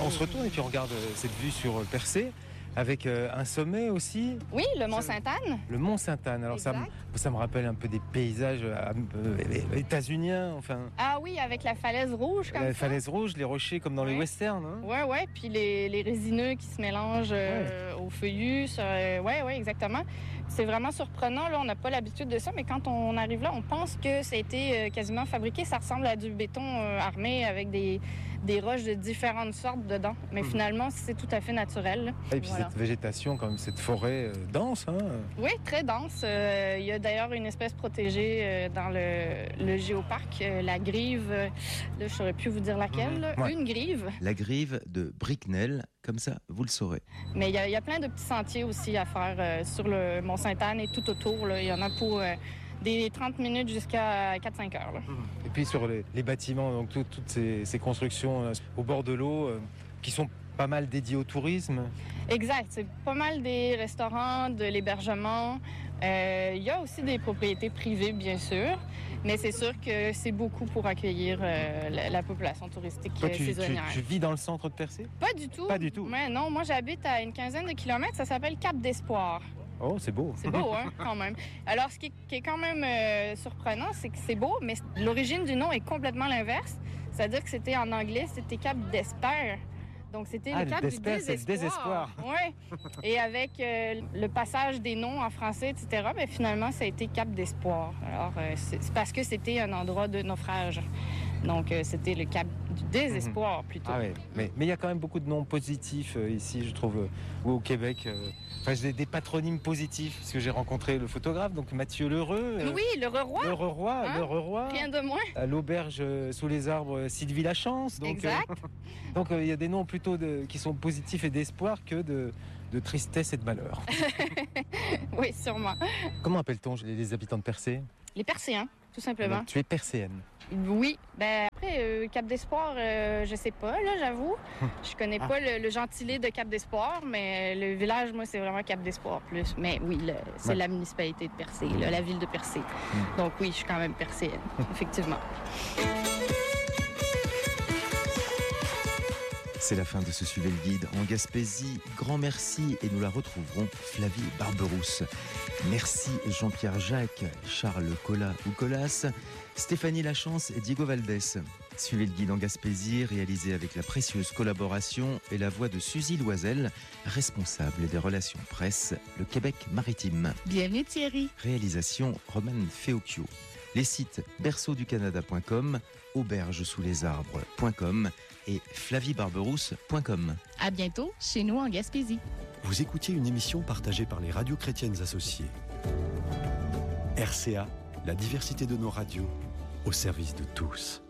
on se retourne et puis on regarde cette vue sur Percé. Avec un sommet aussi. Oui, le Mont Sainte-Anne. Le Mont Sainte-Anne. Alors ça me rappelle un peu des paysages états-uniens. Enfin. Ah oui, avec la falaise rouge comme ça. La falaise rouge, les rochers comme dans les westerns. Hein. Ouais. Puis les résineux qui se mélangent au feuillu. Ouais, exactement. C'est vraiment surprenant. Là, on n'a pas l'habitude de ça, mais quand on arrive là, on pense que ça a été quasiment fabriqué. Ça ressemble à du béton armé avec des roches de différentes sortes dedans. Mais finalement, c'est tout à fait naturel. Là. Et puis cette végétation, comme cette forêt dense. Hein. Oui, très dense. Il y a d'ailleurs une espèce protégée dans le géoparc, la grive. Là, je ne saurais plus vous dire laquelle. Ouais. Une grive. La grive de Bricknell, comme ça, vous le saurez. Mais il y a plein de petits sentiers aussi à faire sur le Mont-Sainte-Anne et tout autour. Là. Il y en a pour des 30 minutes jusqu'à 4-5 heures. Là. Et puis sur les bâtiments, donc toutes ces constructions au bord de l'eau qui sont pas mal dédié au tourisme. Exact. C'est pas mal des restaurants, de l'hébergement. Il y a aussi des propriétés privées, bien sûr. Mais c'est sûr que c'est beaucoup pour accueillir la population touristique saisonnière. Tu vis dans le centre de Percé? Pas du tout. Pas du tout? Mais non, moi j'habite à une quinzaine de kilomètres. Ça s'appelle Cap d'Espoir. Oh, c'est beau. C'est beau, hein, quand même. Alors, ce qui est quand même surprenant, c'est que c'est beau, mais l'origine du nom est complètement l'inverse. C'est-à-dire que c'était en anglais, c'était Cap d'Espoir. Donc, c'était le cap du désespoir. Oui. Et avec le passage des noms en français, etc., bien, finalement, ça a été Cap d'Espoir. Alors, c'est parce que c'était un endroit de naufrage. Donc, c'était le cap du désespoir, plutôt. Ah oui, mais il y a quand même beaucoup de noms positifs ici, je trouve, ou au Québec. Enfin, j'ai des patronymes positifs, parce que j'ai rencontré le photographe, donc Mathieu Lheureux. Oui, Lheureux-Roi. Lheureux-Roi. Rien de moins. À l'auberge sous les arbres, Sylvie Lachance. Donc, exact. Donc, il y a des noms plutôt qui sont positifs et d'espoir que de tristesse et de malheur. Oui, sûrement. Comment appelle-t-on les habitants de Percé? Les Perséens, tout simplement. Donc, tu es perséenne? Oui. Ben après, Cap d'Espoir, je sais pas, là, j'avoue. Je connais pas le gentilé de Cap d'Espoir, mais le village, moi, c'est vraiment Cap d'Espoir plus. Mais oui, c'est la municipalité de Percé, là, la ville de Percé. Donc oui, je suis quand même perséenne, effectivement. C'est la fin de ce Suivez le Guide en Gaspésie. Grand merci et nous la retrouverons Flavie Barberousse. Merci Jean-Pierre Jacques, Charles Collat ou Colas, Stéphanie Lachance et Diego Valdès. Suivez le Guide en Gaspésie, réalisé avec la précieuse collaboration et la voix de Suzy Loisel, responsable des relations presse, le Québec maritime. Bienvenue Thierry. Réalisation Romane Feocchio. Les sites berceauducanada.com, aubergesouslesarbres.com et flaviebarberousse.com. À bientôt chez nous en Gaspésie. Vous écoutiez une émission partagée par les radios chrétiennes associées. RCA, la diversité de nos radios au service de tous.